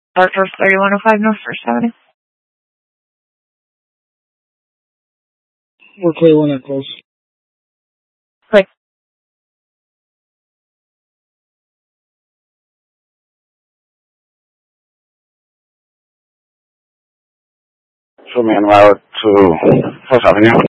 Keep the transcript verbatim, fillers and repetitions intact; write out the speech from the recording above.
Arthur's thirty-one oh five North First Avenue. We're clear when that close. Click. Show me en route to First Avenue.